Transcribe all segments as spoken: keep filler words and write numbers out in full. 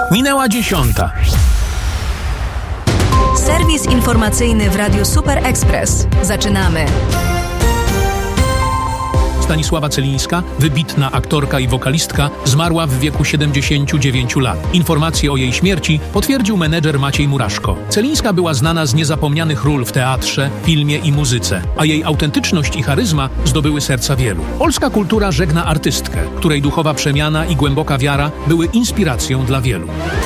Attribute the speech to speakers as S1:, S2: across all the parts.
S1: Minęła dziesiąta.
S2: Serwis informacyjny w Radiu Super Express. Zaczynamy.
S1: Stanisława Celińska, wybitna aktorka i wokalistka, zmarła w wieku siedemdziesięciu dziewięciu lat. Informację o jej śmierci potwierdził menedżer Maciej Muraszko. Celińska była znana z niezapomnianych ról w teatrze, filmie i muzyce, a jej autentyczność i charyzma zdobyły serca wielu. Polska kultura żegna artystkę, której duchowa przemiana i głęboka wiara były inspiracją dla wielu.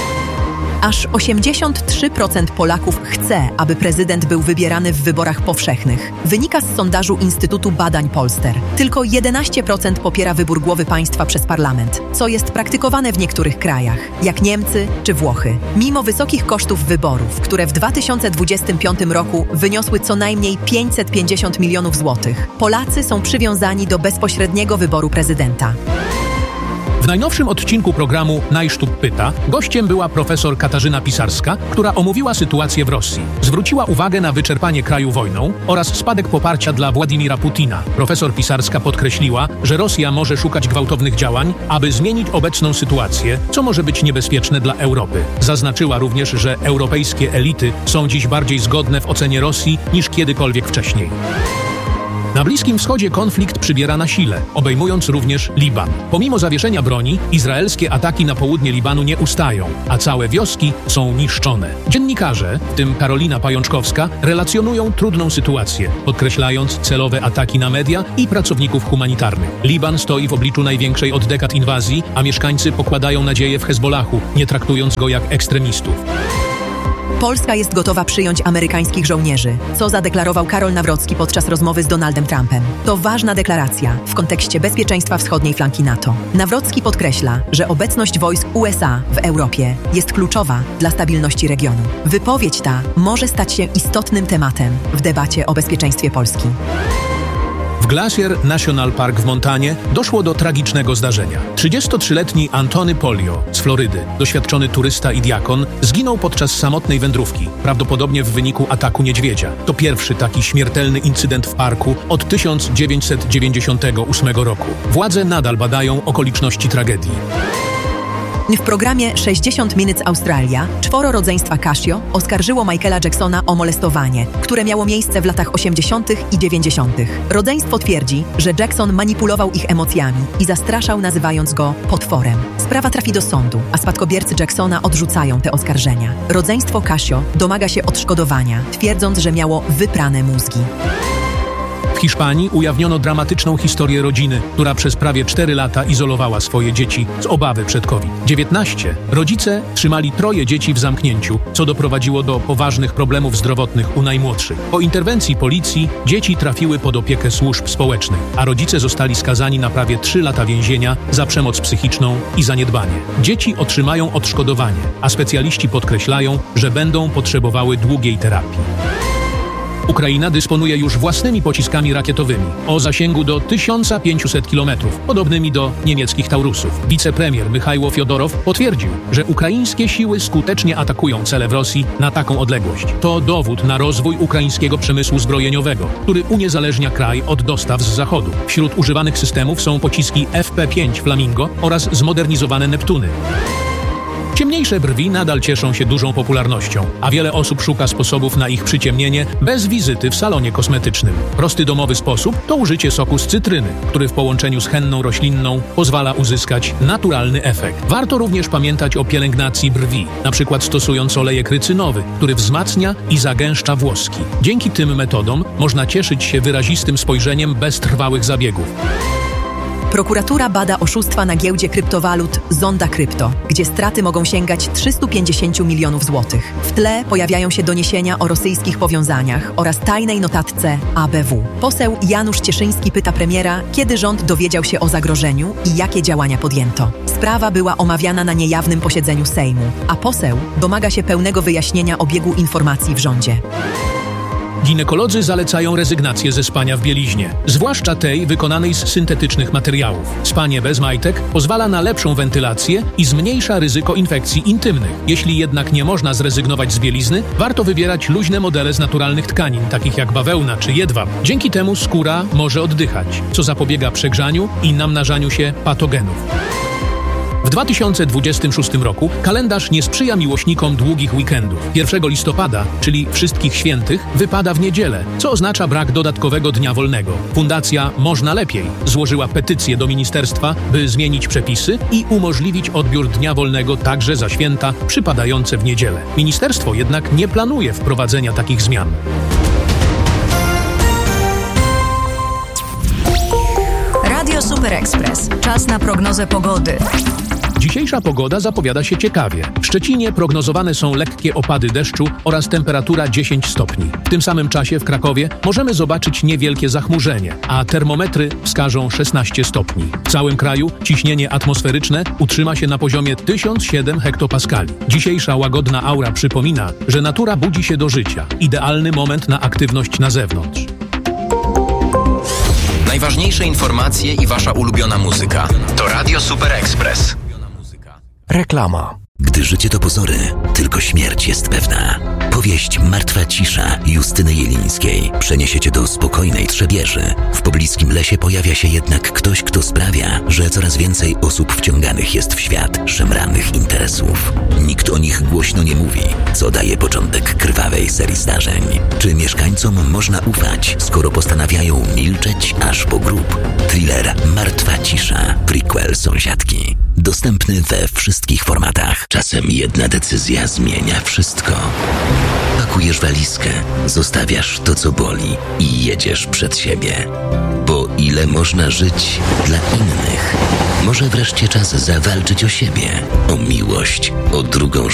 S3: Aż osiemdziesiąt trzy procent Polaków chce, aby prezydent był wybierany w wyborach powszechnych. Wynika z sondażu Instytutu Badań Polster. Tylko jedenaście procent popiera wybór głowy państwa przez parlament, co jest praktykowane w niektórych krajach, jak Niemcy czy Włochy. Mimo wysokich kosztów wyborów, które w dwa tysiące dwudziestym piątym roku wyniosły co najmniej pięćset pięćdziesiąt milionów złotych, Polacy są przywiązani do bezpośredniego wyboru prezydenta.
S1: W najnowszym odcinku programu Najsztub pyta gościem była profesor Katarzyna Pisarska, która omówiła sytuację w Rosji. Zwróciła uwagę na wyczerpanie kraju wojną oraz spadek poparcia dla Władimira Putina. Profesor Pisarska podkreśliła, że Rosja może szukać gwałtownych działań, aby zmienić obecną sytuację, co może być niebezpieczne dla Europy. Zaznaczyła również, że europejskie elity są dziś bardziej zgodne w ocenie Rosji niż kiedykolwiek wcześniej. Na Bliskim Wschodzie konflikt przybiera na sile, obejmując również Liban. Pomimo zawieszenia broni, izraelskie ataki na południe Libanu nie ustają, a całe wioski są niszczone. Dziennikarze, w tym Karolina Pajączkowska, relacjonują trudną sytuację, podkreślając celowe ataki na media i pracowników humanitarnych. Liban stoi w obliczu największej od dekad inwazji, a mieszkańcy pokładają nadzieję w Hezbollahu, nie traktując go jak ekstremistów.
S3: Polska jest gotowa przyjąć amerykańskich żołnierzy, co zadeklarował Karol Nawrocki podczas rozmowy z Donaldem Trumpem. To ważna deklaracja w kontekście bezpieczeństwa wschodniej flanki NATO. Nawrocki podkreśla, że obecność wojsk U S A w Europie jest kluczowa dla stabilności regionu. Wypowiedź ta może stać się istotnym tematem w debacie o bezpieczeństwie Polski.
S1: W Glacier National Park w Montanie doszło do tragicznego zdarzenia. trzydziestotrzyletni Antony Polio z Florydy, doświadczony turysta i diakon, zginął podczas samotnej wędrówki, prawdopodobnie w wyniku ataku niedźwiedzia. To pierwszy taki śmiertelny incydent w parku od tysiąc dziewięćset dziewięćdziesiątego ósmego roku. Władze nadal badają okoliczności tragedii.
S3: W programie sześćdziesiąt Minutes Australia czworo rodzeństwa Casio oskarżyło Michaela Jacksona o molestowanie, które miało miejsce w latach osiemdziesiątych i dziewięćdziesiątych. Rodzeństwo twierdzi, że Jackson manipulował ich emocjami i zastraszał, nazywając go potworem. Sprawa trafi do sądu, a spadkobiercy Jacksona odrzucają te oskarżenia. Rodzeństwo Casio domaga się odszkodowania, twierdząc, że miało wyprane mózgi.
S1: W Hiszpanii ujawniono dramatyczną historię rodziny, która przez prawie cztery lata izolowała swoje dzieci z obawy przed COVID dziewiętnaście. Rodzice trzymali troje dzieci w zamknięciu, co doprowadziło do poważnych problemów zdrowotnych u najmłodszych. Po interwencji policji dzieci trafiły pod opiekę służb społecznych, a rodzice zostali skazani na prawie trzy lata więzienia za przemoc psychiczną i zaniedbanie. Dzieci otrzymają odszkodowanie, a specjaliści podkreślają, że będą potrzebowały długiej terapii. Ukraina dysponuje już własnymi pociskami rakietowymi o zasięgu do tysiąc pięćset kilometrów, podobnymi do niemieckich Taurusów. Wicepremier Michajło Fiodorow potwierdził, że ukraińskie siły skutecznie atakują cele w Rosji na taką odległość. To dowód na rozwój ukraińskiego przemysłu zbrojeniowego, który uniezależnia kraj od dostaw z zachodu. Wśród używanych systemów są pociski F P pięć Flamingo oraz zmodernizowane Neptuny. Ciemniejsze brwi nadal cieszą się dużą popularnością, a wiele osób szuka sposobów na ich przyciemnienie bez wizyty w salonie kosmetycznym. Prosty domowy sposób to użycie soku z cytryny, który w połączeniu z henną roślinną pozwala uzyskać naturalny efekt. Warto również pamiętać o pielęgnacji brwi, na przykład stosując olejek rycynowy, który wzmacnia i zagęszcza włoski. Dzięki tym metodom można cieszyć się wyrazistym spojrzeniem bez trwałych zabiegów.
S3: Prokuratura bada oszustwa na giełdzie kryptowalut Zonda Krypto, gdzie straty mogą sięgać trzysta pięćdziesiąt milionów złotych. W tle pojawiają się doniesienia o rosyjskich powiązaniach oraz tajnej notatce A B W. Poseł Janusz Cieszyński pyta premiera, kiedy rząd dowiedział się o zagrożeniu i jakie działania podjęto. Sprawa była omawiana na niejawnym posiedzeniu Sejmu, a poseł domaga się pełnego wyjaśnienia obiegu informacji w rządzie.
S1: Ginekolodzy zalecają rezygnację ze spania w bieliźnie, zwłaszcza tej wykonanej z syntetycznych materiałów. Spanie bez majtek pozwala na lepszą wentylację i zmniejsza ryzyko infekcji intymnych. Jeśli jednak nie można zrezygnować z bielizny, warto wybierać luźne modele z naturalnych tkanin, takich jak bawełna czy jedwab. Dzięki temu skóra może oddychać, co zapobiega przegrzaniu i namnażaniu się patogenów. W dwa tysiące dwudziestym szóstym roku kalendarz nie sprzyja miłośnikom długich weekendów. pierwszego listopada, czyli Wszystkich Świętych, wypada w niedzielę, co oznacza brak dodatkowego dnia wolnego. Fundacja Można Lepiej złożyła petycję do ministerstwa, by zmienić przepisy i umożliwić odbiór dnia wolnego także za święta przypadające w niedzielę. Ministerstwo jednak nie planuje wprowadzenia takich zmian.
S2: Radio Super Express. Czas na prognozę pogody.
S1: Dzisiejsza pogoda zapowiada się ciekawie. W Szczecinie prognozowane są lekkie opady deszczu oraz temperatura dziesięć stopni. W tym samym czasie w Krakowie możemy zobaczyć niewielkie zachmurzenie, a termometry wskażą szesnaście stopni. W całym kraju ciśnienie atmosferyczne utrzyma się na poziomie tysiąc siedem hektopaskali. Dzisiejsza łagodna aura przypomina, że natura budzi się do życia. Idealny moment na aktywność na zewnątrz.
S4: Najważniejsze informacje i wasza ulubiona muzyka. To Radio Super Express.
S5: Reklama.
S6: Gdy życie to pozory, tylko śmierć jest pewna. Powieść Martwa cisza Justyny Jelińskiej przeniesie cię do spokojnej Trzebieży. W pobliskim lesie pojawia się jednak ktoś, kto sprawia, że coraz więcej osób wciąganych jest w świat szemranych interesów. Nikt o nich głośno nie mówi, co daje początek krwawej serii zdarzeń. Czy mieszkańcom można ufać, skoro postanawiają milczeć aż po grób? Thriller Martwa cisza, prequel Sąsiadki. Dostępny we wszystkich formatach. Czasem jedna decyzja zmienia wszystko. Pakujesz walizkę, zostawiasz to, co boli i jedziesz przed siebie. Bo ile można żyć dla innych? Może wreszcie czas zawalczyć o siebie, o miłość, o drugą